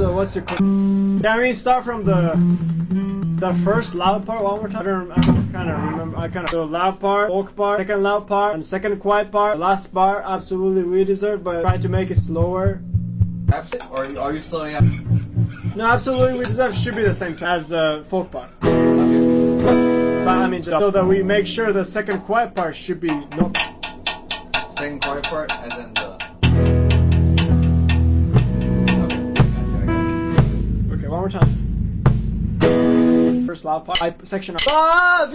what's your? Can we start from the first loud part one more time? I kind of remember. So loud part, folk part, second loud part, and second quiet part. The last part, absolutely we deserve, but try to make it slower. Or are you slowing up? No, absolutely we deserve should be the same time as folk part. But I mean, so that we make sure the second quiet part should be no. Second quiet part, as in the. Okay, one more time. First loud part, section.